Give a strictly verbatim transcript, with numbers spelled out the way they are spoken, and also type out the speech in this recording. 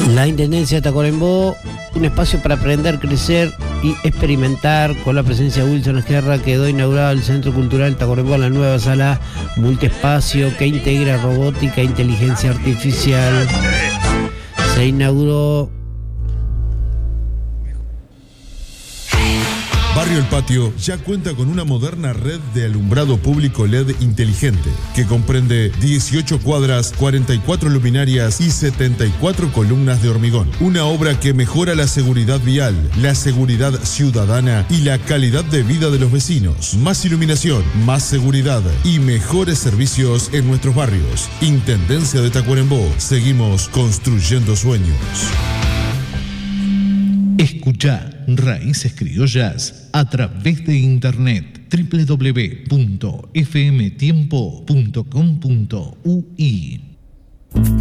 La Intendencia de Tacuarembó, un espacio para aprender, crecer y experimentar. Con la presencia de Wilson Esquerra, quedó inaugurado el Centro Cultural Tacuarembó en la nueva sala multiespacio que integra robótica e inteligencia artificial. Se inauguró. Barrio El Patio ya cuenta con una moderna red de alumbrado público L E D inteligente que comprende dieciocho cuadras, cuarenta y cuatro luminarias y setenta y cuatro columnas de hormigón. Una obra que mejora la seguridad vial, la seguridad ciudadana y la calidad de vida de los vecinos. Más iluminación, más seguridad y mejores servicios en nuestros barrios. Intendencia de Tacuarembó. Seguimos construyendo sueños. Escucha Raíces Criollas a través de internet doble u doble u doble u punto f m tiempo punto com punto u i.